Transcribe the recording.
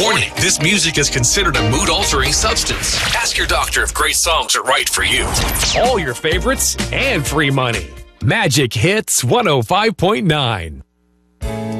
Warning, this music is considered a mood-altering substance. Ask your doctor if great songs are right for you. All your favorites and free money. Magic Hits 105.9.